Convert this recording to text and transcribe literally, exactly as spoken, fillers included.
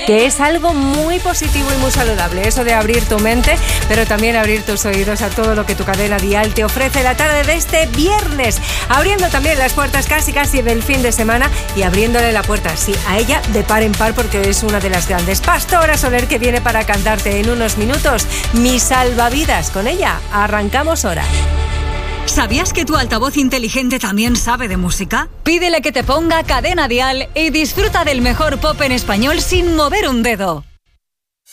que es algo muy positivo y muy saludable, eso de abrir tu mente, pero también abrir tus oídos a todo lo que tu cadena dial te ofrece la tarde de este viernes, abriendo también las puertas casi casi del fin de semana y abriéndole la puerta, sí, a ella de par en par, porque es una de las grandes. Pastora Soler, que viene para cantarte en unos minutos Mi Salvavidas. Con ella arrancamos hora. ¿Sabías que tu altavoz inteligente también sabe de música? Pídele que te ponga Cadena Dial y disfruta del mejor pop en español sin mover un dedo.